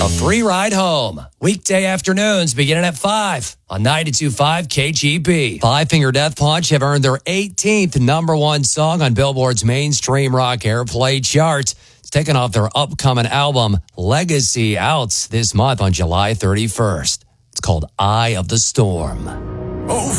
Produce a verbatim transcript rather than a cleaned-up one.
A free ride home. Weekday afternoons beginning at five on ninety-two point five K G B. Five Finger Death Punch have earned their eighteenth number one song on Billboard's mainstream rock airplay chart. It's taken off their upcoming album, Legacy, out this month on July thirty-first. It's called Eye of the Storm. Oh.